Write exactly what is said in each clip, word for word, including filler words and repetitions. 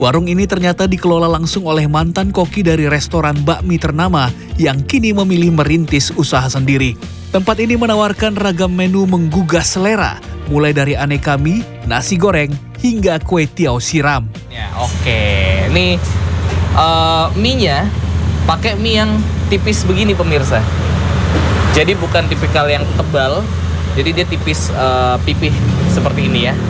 Warung ini ternyata dikelola langsung oleh mantan koki dari restoran bakmi ternama yang kini memilih merintis usaha sendiri. Tempat ini menawarkan ragam menu menggugah selera, mulai dari aneka mie, nasi goreng, hingga kue tiaw siram. Ya, oke, ini uh, mie-nya pakai mie yang tipis begini pemirsa. Jadi bukan tipikal yang tebal, jadi dia tipis uh, pipih seperti ini ya.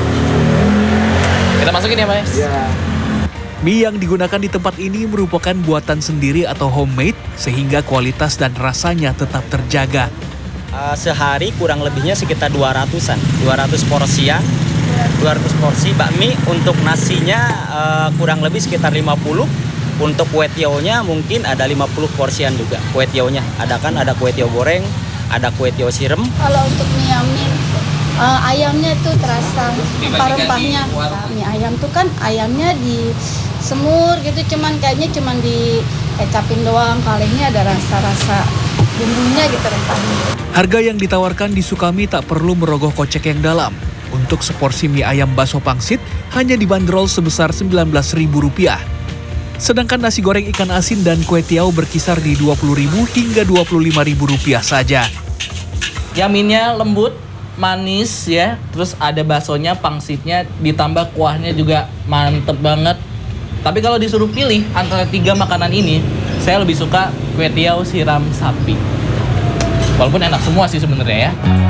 Kita masukin ya Mas? Iya. Mie yang digunakan di tempat ini merupakan buatan sendiri atau homemade, sehingga kualitas dan rasanya tetap terjaga. Uh, sehari kurang lebihnya sekitar dua ratusan, dua ratus porsi ya. dua ratus porsi bakmi. Untuk nasinya uh, kurang lebih sekitar lima puluh. Untuk kue tiawnya mungkin ada lima puluh porsian juga. Kue tiawnya ada kan, ada kue tiaw goreng, ada kue tiaw sirem. Kalau untuk mie ayam, uh, ayamnya itu terasa rempah-rempahnya. Nah, mie ayam tuh kan ayamnya di semur gitu, cuman kayaknya cuman di kecapin doang. Kalau ini ada rasa-rasa bumbunya gitu, rempahnya. Harga yang ditawarkan di Sukami tak perlu merogoh kocek yang dalam. Untuk seporsi mie ayam bakso pangsit hanya dibanderol sebesar sembilan belas ribu rupiah. Sedangkan nasi goreng ikan asin dan kue tiaw berkisar di dua puluh ribu hingga dua puluh lima ribu rupiah saja. Yaminnya lembut, manis ya, terus ada baksonya, pangsitnya, ditambah kuahnya juga mantep banget. Tapi kalau disuruh pilih antara tiga makanan ini, saya lebih suka kue tiaw siram sapi. Walaupun enak semua sih sebenarnya ya.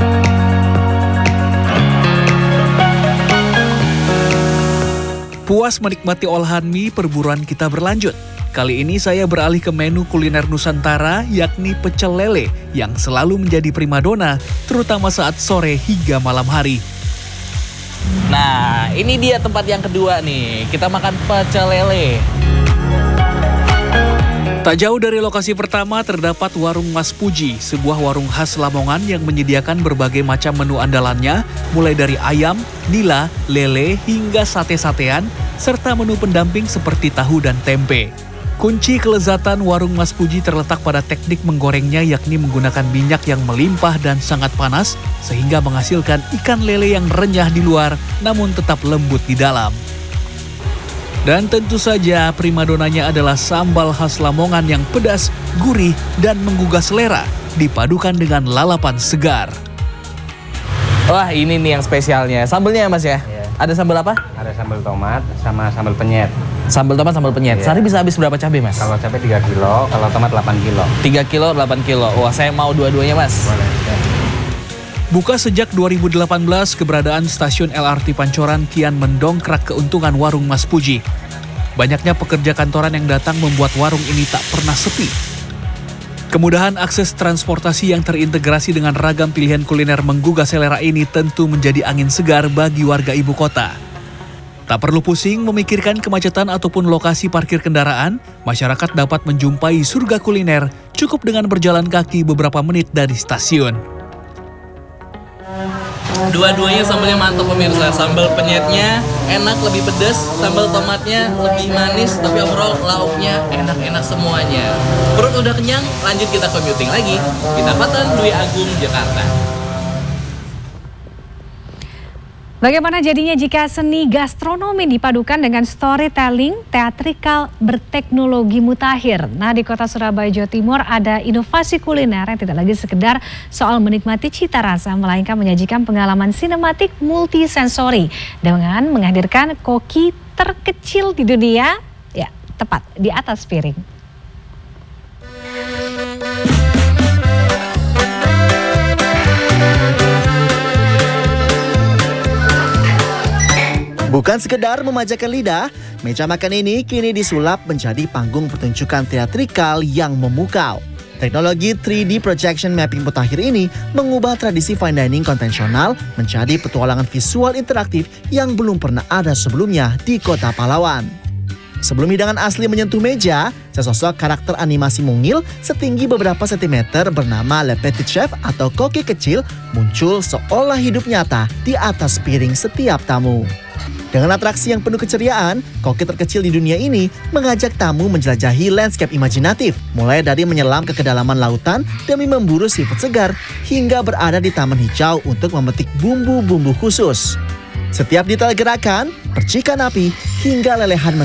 Puas menikmati olahan mie, perburuan kita berlanjut. Kali ini saya beralih ke menu kuliner Nusantara, yakni pecel lele yang selalu menjadi primadona, terutama saat sore hingga malam hari. Nah, ini dia tempat yang kedua nih. Kita makan pecel lele. Tak jauh dari lokasi pertama terdapat warung Mas Puji, sebuah warung khas Lamongan yang menyediakan berbagai macam menu andalannya, mulai dari ayam, nila, lele, hingga sate-satean, serta menu pendamping seperti tahu dan tempe. Kunci kelezatan warung Mas Puji terletak pada teknik menggorengnya, yakni menggunakan minyak yang melimpah dan sangat panas, sehingga menghasilkan ikan lele yang renyah di luar, namun tetap lembut di dalam. Dan tentu saja primadonanya adalah sambal khas Lamongan yang pedas, gurih, dan menggugah selera, dipadukan dengan lalapan segar. Wah, ini nih yang spesialnya. Sambelnya ya Mas ya? Iya. Ada sambal apa? Ada sambal tomat sama sambal penyet. Sambal tomat, sambal penyet. Iya. Sehari bisa habis berapa cabai Mas? Kalau cabai tiga kilo, kalau tomat delapan kilo. tiga kilo, delapan kilo. Wah, saya mau dua-duanya Mas. Boleh. Ya. Buka sejak dua ribu delapan belas, keberadaan stasiun L R T Pancoran kian mendongkrak keuntungan warung Mas Puji. Banyaknya pekerja kantoran yang datang membuat warung ini tak pernah sepi. Kemudahan akses transportasi yang terintegrasi dengan ragam pilihan kuliner menggugah selera ini tentu menjadi angin segar bagi warga ibu kota. Tak perlu pusing memikirkan kemacetan ataupun lokasi parkir kendaraan, masyarakat dapat menjumpai surga kuliner cukup dengan berjalan kaki beberapa menit dari stasiun. Dua-duanya sambelnya mantap pemirsa. Sambal penyetnya enak, lebih pedas. Sambal tomatnya lebih manis. Tapi overall lauknya enak-enak semuanya. Perut udah kenyang, lanjut kita commuting lagi. Kita Patan, Dwi Agung, Jakarta. Bagaimana jadinya jika seni gastronomi dipadukan dengan storytelling teatrikal berteknologi mutakhir? Nah, di kota Surabaya, Jawa Timur ada inovasi kuliner yang tidak lagi sekedar soal menikmati cita rasa, melainkan menyajikan pengalaman sinematik multisensori dengan menghadirkan koki terkecil di dunia, ya tepat di atas piring. Bukan sekedar memanjakan lidah, meja makan ini kini disulap menjadi panggung pertunjukan teatrikal yang memukau. Teknologi tiga D projection mapping mutakhir ini mengubah tradisi fine dining konvensional menjadi petualangan visual interaktif yang belum pernah ada sebelumnya di Kota Pahlawan. Sebelum hidangan asli menyentuh meja, sesosok karakter animasi mungil setinggi beberapa sentimeter bernama Le Petit Chef atau koki kecil muncul seolah hidup nyata di atas piring setiap tamu. Dengan atraksi yang penuh keceriaan, koki terkecil di dunia ini mengajak tamu menjelajahi landscape imajinatif, mulai dari menyelam ke kedalaman lautan demi memburu seafood segar, hingga berada di taman hijau untuk memetik bumbu-bumbu khusus. Setiap detail gerakan, percikan api, hingga lelehan